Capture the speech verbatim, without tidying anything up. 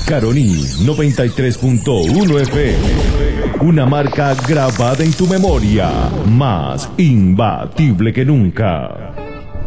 Caroní noventa y tres punto uno F M. Una marca grabada en tu memoria, más imbatible que nunca.